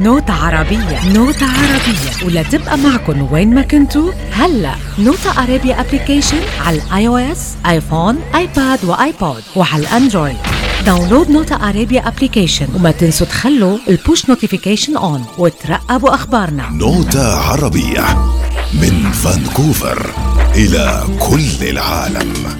نوتة عربية، نوتة عربية، ولا تبقى معكن وين ما كنتوا. هلأ نوتة عربية أبليكيشن على الآي أو إس، آيفون، آيباد وآيبود، وعلى الأندرويد. داونلود نوتة عربية أبليكيشن، وما تنسوا تخلوا البوش نوتيفيكيشن أون وترقبوا أخبارنا. نوتة عربية من فانكوفر إلى كل العالم.